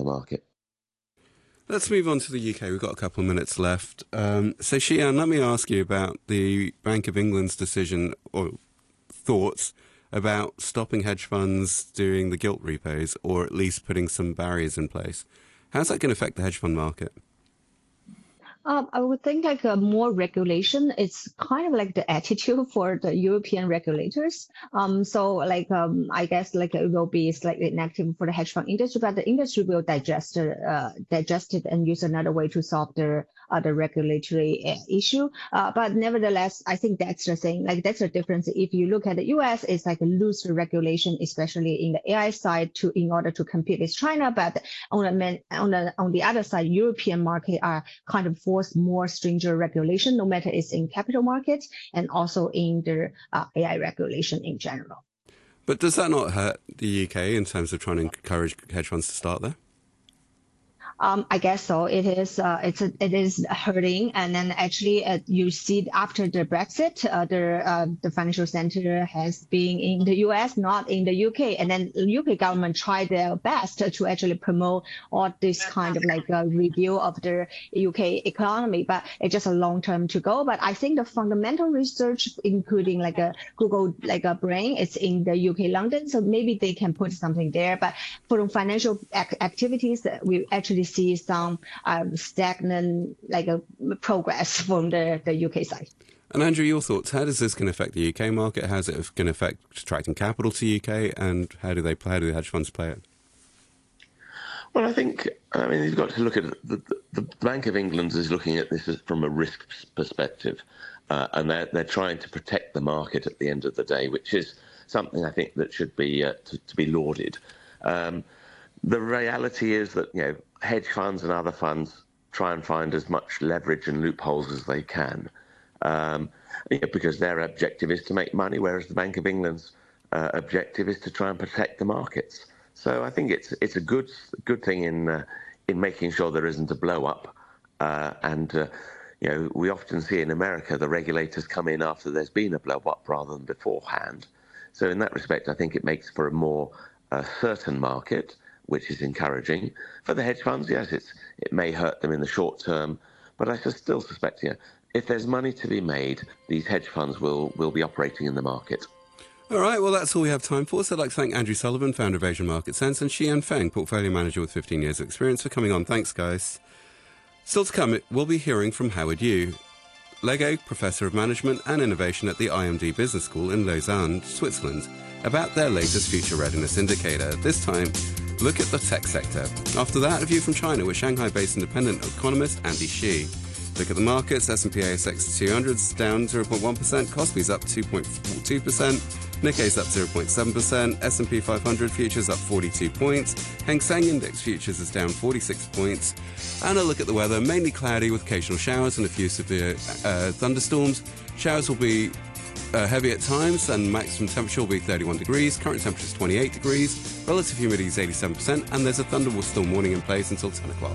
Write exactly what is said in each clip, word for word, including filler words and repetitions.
the market. Let's move on to the U K. We've got a couple of minutes left. Um, so, Xian, let me ask you about the Bank of England's decision or thoughts about stopping hedge funds doing the gilt repos, or at least putting some barriers in place. How's that going to affect the hedge fund market? Um, I would think like uh, more regulation. It's kind of like the attitude for the European regulators. Um, so like um, I guess like it will be slightly negative for the hedge fund industry, but the industry will digest it, uh, digest it and use another way to solve the uh, the regulatory uh, issue. Uh, but nevertheless, I think that's the thing. Like that's the difference. If you look at the U S, it's like a loose regulation, especially in the A I side, to in order to compete with China. But on the man, on the on the other side, European market are kind of force more stringent regulation, no matter it's in capital markets and also in the uh, A I regulation in general. But does that not hurt the U K in terms of trying to encourage hedge funds to start there? Um, I guess so. It is. Uh, it's a, it is hurting, and then actually, uh, you see after the Brexit, uh, the uh, the financial center has been in the U S, not in the U K, and then the U K government tried their best to actually promote all this kind of like a review of the U K economy, but it's just a long term to go. But I think the fundamental research, including like a Google like a Brain, it's in the U K London, so maybe they can put something there. But for financial ac- activities, we actually see some um, stagnant like a progress from the, the U K side. And Andrew, your thoughts? How does this going to affect the U K market? How's it going to affect attracting capital to U K? And how do they how do the hedge funds play it? Well, I think I mean you've got to look at it. The, the, the Bank of England is looking at this from a risk perspective, uh, and they're they're trying to protect the market at the end of the day, which is something I think that should be uh, to, to be lauded. Um, the reality is that you know. hedge funds and other funds try and find as much leverage and loopholes as they can, um, you know, because their objective is to make money, whereas the Bank of England's uh, objective is to try and protect the markets. So I think it's it's a good good thing in uh, in making sure there isn't a blow up. Uh, and uh, you know, we often see in America the regulators come in after there's been a blow up rather than beforehand. So in that respect, I think it makes for a more uh, certain market, which is encouraging. For the hedge funds, yes, it's, it may hurt them in the short term, but I still suspect, you know, if there's money to be made, these hedge funds will, will be operating in the market. All right, well, that's all we have time for. So I'd like to thank Andrew Sullivan, founder of Asian Market Sense, and Xian Feng, portfolio manager with fifteen years of experience, for coming on. Thanks, guys. Still to come, we'll be hearing from Howard Yu, Lego Professor of Management and Innovation at the I M D Business School in Lausanne, Switzerland, about their latest future readiness indicator. This time, look at the tech sector. After that, a view from China with Shanghai-based independent economist Andy Shi. Look at the markets. S and P A S X two hundred is down zero point one percent, Kospi's up two point four two percent, Nikkei's up zero point seven percent, S and P five hundred futures up forty-two points, Hang Seng Index futures is down forty-six points. And a look at the weather, mainly cloudy with occasional showers and a few severe uh, thunderstorms. Showers will be Uh, heavy at times, and maximum temperature will be thirty-one degrees. Current temperature is twenty-eight degrees. Relative humidity is eighty-seven percent, and there's a thunderstorm warning in place until ten o'clock.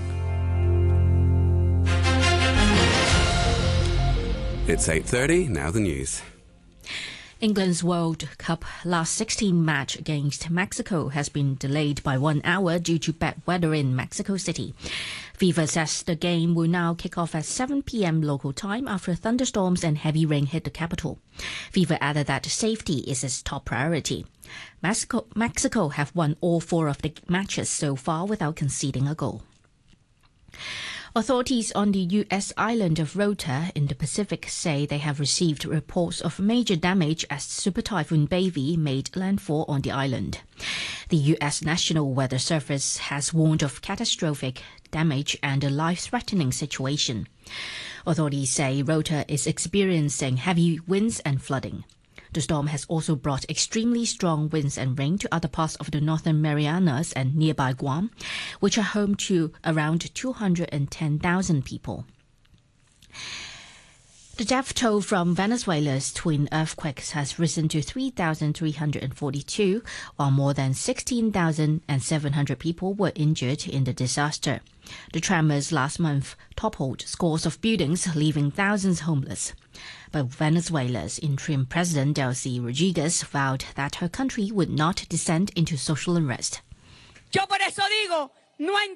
It's eight thirty, now the news. England's World Cup last sixteen match against Mexico has been delayed by one hour due to bad weather in Mexico City. FIFA says the game will now kick off at seven p.m. local time after thunderstorms and heavy rain hit the capital. FIFA added that safety is its top priority. Mexico, Mexico have won all four of the matches so far without conceding a goal. Authorities on the U S island of Rota in the Pacific say they have received reports of major damage as Super Typhoon Baby made landfall on the island. The U S National Weather Service has warned of catastrophic damage and a life-threatening situation. Authorities say Rota is experiencing heavy winds and flooding. The storm has also brought extremely strong winds and rain to other parts of the Northern Marianas and nearby Guam, which are home to around two hundred ten thousand people. The death toll from Venezuela's twin earthquakes has risen to three thousand three hundred forty-two, while more than sixteen thousand seven hundred people were injured in the disaster. The tremors last month toppled scores of buildings, leaving thousands homeless. But Venezuela's interim president, Delcy Rodriguez, vowed that her country would not descend into social unrest. Yo por eso digo, no hay